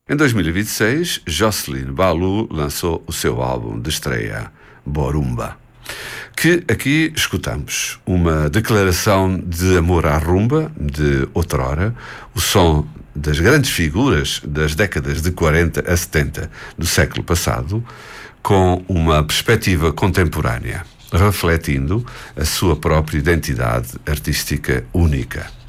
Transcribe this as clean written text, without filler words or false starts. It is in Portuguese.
Em 2026, Jocelyn Baloch lançou o seu álbum de estreia, Borumba, que aqui escutamos. Uma declaração de amor à rumba de outrora, o som das grandes figuras das décadas de 40 a 70 do século passado, com uma perspectiva contemporânea, refletindo a sua própria identidade artística única.